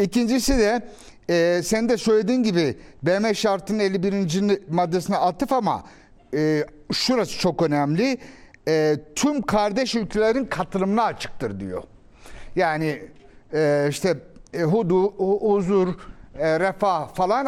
İkincisi de sen de söylediğin gibi BM şartının 51. maddesine atıf ama şurası çok önemli. Tüm kardeş ülkelerin katılımına açıktır diyor. Yani işte huzur, refah falan